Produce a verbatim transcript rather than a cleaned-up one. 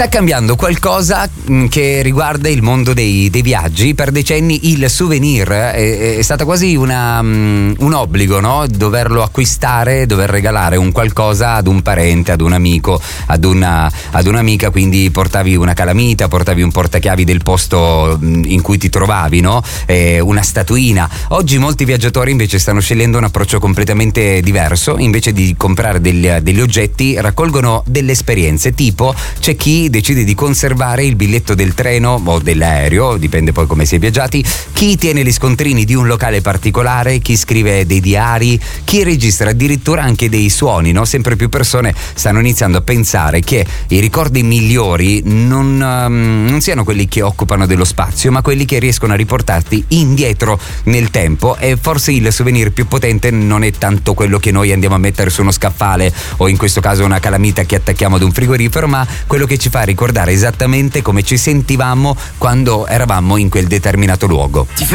Sta cambiando qualcosa che riguarda il mondo dei, dei viaggi. Per decenni il souvenir è, è stata quasi una, um, un obbligo, no? Doverlo acquistare, dover regalare un qualcosa ad un parente, ad un amico, ad, una, ad un'amica. Quindi portavi una calamita, portavi un portachiavi del posto in cui ti trovavi, no? Eh, una statuina. Oggi molti viaggiatori invece stanno scegliendo un approccio completamente diverso. Invece di comprare degli, degli oggetti, raccolgono delle esperienze. Tipo, c'è chi decide di conservare il biglietto del treno o dell'aereo, dipende poi come si è viaggiati, chi tiene gli scontrini di un locale particolare, chi scrive dei diari, chi registra addirittura anche dei suoni, no? Sempre più persone stanno iniziando a pensare che i ricordi migliori non, um, non siano quelli che occupano dello spazio, ma quelli che riescono a riportarti indietro nel tempo. E forse il souvenir più potente non è tanto quello che noi andiamo a mettere su uno scaffale o in questo caso una calamita che attacchiamo ad un frigorifero, ma quello che ci fa ricordare esattamente come ci sentivamo quando eravamo in quel determinato luogo.